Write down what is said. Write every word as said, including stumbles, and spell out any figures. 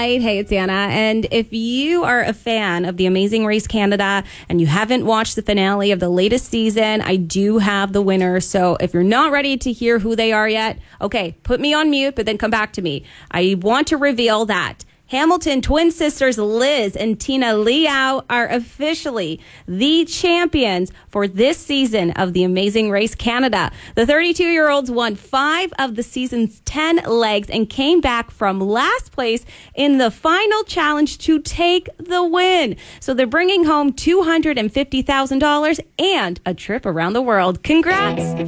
right. Hey, it's Anna. And if you are a fan of The Amazing Race Canada and you haven't watched the finale of the latest season, I do have the winner. So if you're not ready to hear who they are yet, okay, put me on mute, but then come back to me. I want to reveal that Hamilton twin sisters Liz and Tina Liao are officially the champions for this season of The Amazing Race Canada. The thirty-two-year-olds won five of the season's ten legs and came back from last place in the final challenge to take the win. So they're bringing home two hundred fifty thousand dollars and a trip around the world. Congrats!